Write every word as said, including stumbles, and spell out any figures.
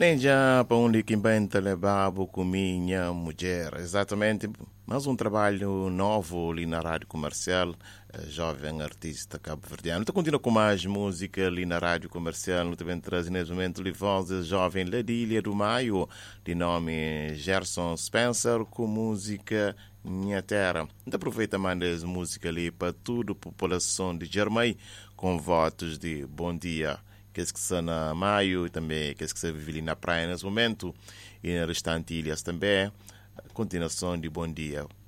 Nem já para onde que inventa levava com minha mulher. Exatamente. Mais um trabalho novo ali na rádio comercial. Jovem artista cabo-verdiano. Então continua com mais música ali na rádio comercial. No também traz nesse momento ali vozes jovem Ladilha do Maio, de nome Gerson Spencer, com música Minha Terra. Então aproveita mais música ali para toda a população de Germei, com votos de bom dia. Que que está na Maio e também que que está vive ali na praia nesse momento e na restante ilhas também. Continuação de bom dia.